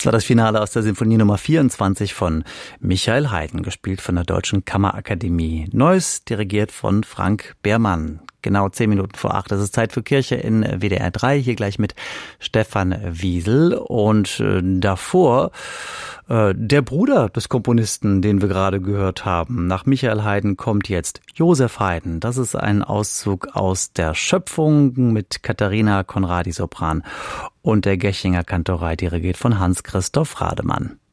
Das war das Finale aus der Sinfonie Nummer 24 von Michael Haydn, gespielt von der Deutschen Kammerakademie. Neues dirigiert von Frank Behrmann. Genau 10 Minuten vor 8. Das ist Zeit für Kirche in WDR 3. Hier gleich mit Stefan Wiesel. Und davor der Bruder des Komponisten, den wir gerade gehört haben. Nach Michael Haydn kommt jetzt Joseph Haydn. Das ist ein Auszug aus der Schöpfung mit Katharina Conradi Sopran und der Gächinger Kantorei, dirigiert von Hans-Christoph Rademann.